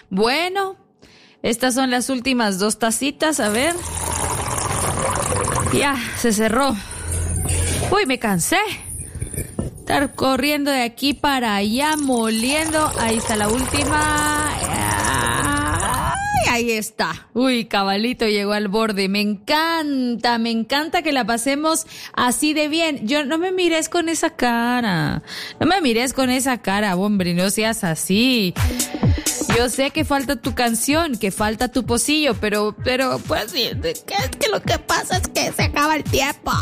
Bueno, estas son las últimas 2 tacitas, a ver. Ya, se cerró. Uy, me cansé. Estar corriendo de aquí para allá, moliendo. Ahí está la última. Ahí está. Uy, cabalito llegó al borde. Me encanta que la pasemos así de bien. No me mires con esa cara. No me mires con esa cara, hombre, no seas así. Yo sé que falta tu canción, que falta tu pocillo, pero pues sí, que lo que pasa es que se acaba el tiempo.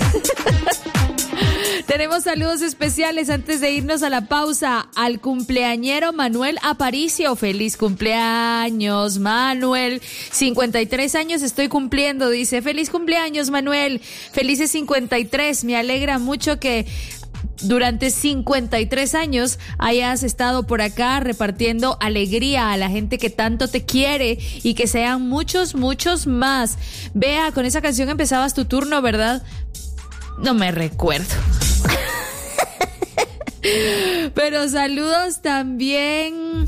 Tenemos saludos especiales antes de irnos a la pausa. Al cumpleañero Manuel Aparicio. Feliz cumpleaños, Manuel. 53 años estoy cumpliendo, dice. Feliz cumpleaños, Manuel. Felices 53. Me alegra mucho que durante 53 años hayas estado por acá repartiendo alegría a la gente que tanto te quiere y que sean muchos más. Vea, con esa canción empezabas tu turno, ¿verdad? No me recuerdo. Pero saludos también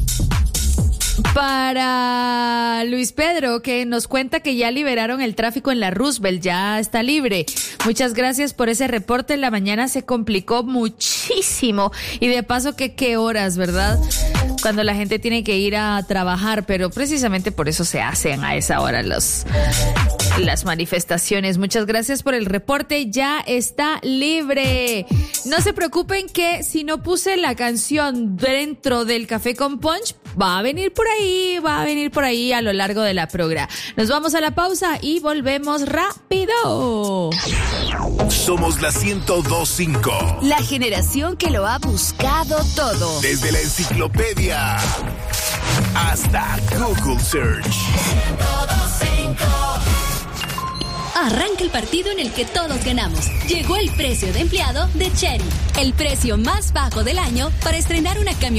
para Luis Pedro, que nos cuenta que ya liberaron el tráfico en la Roosevelt, ya está libre. Muchas gracias por ese reporte. En la mañana se complicó muchísimo. Y de paso, qué horas, ¿verdad? Cuando la gente tiene que ir a trabajar, pero precisamente por eso se hacen a esa hora las manifestaciones. Muchas gracias por el reporte, ya está libre. No se preocupen que si no puse la canción dentro del Café con Punch, va a venir por ahí a lo largo de la programa. Nos vamos a la pausa y volvemos rápido. Somos la 102.5. La generación que lo ha buscado todo. Desde la enciclopedia hasta Google Search. 102.5. Arranca el partido en el que todos ganamos. Llegó el precio de empleado de Chery. El precio más bajo del año para estrenar una camioneta